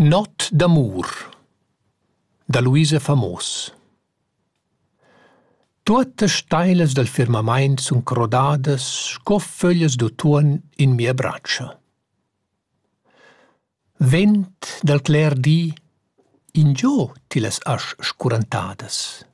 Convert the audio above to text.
Not d'amur da Luisa Famos. Tuottas steilas del firmamaint sun crodadas sco föglias d'autuon in mia braccia. Vent del cler di, in giò ti las has scurantadas.